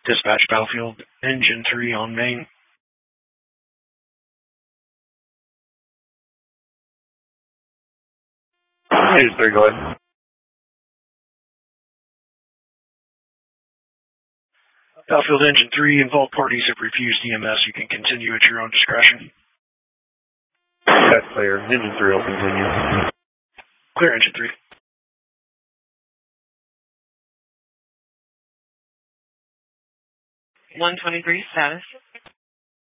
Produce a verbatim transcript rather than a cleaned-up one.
Dispatch Battlefield, Engine three on main. Engine three, go ahead. Battlefield Engine three, involved parties have refused E M S. You can continue at your own discretion. That's clear. Engine three will continue. Clear, Engine three. one twenty-three, status.